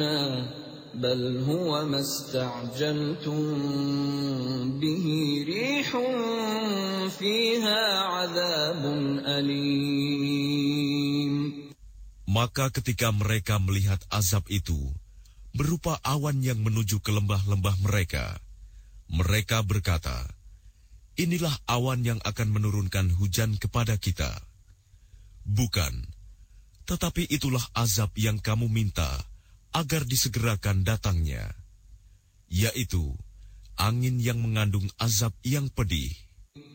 بل هو ما استعجلتم به ريح فيها عذاب أليم. Maka ketika mereka melihat azab itu berupa awan yang menuju ke lembah-lembah mereka, mereka berkata, inilah awan yang akan menurunkan hujan kepada kita. Bukan, tetapi itulah azab yang kamu minta agar disegerakan datangnya, yaitu angin yang mengandung azab yang pedih.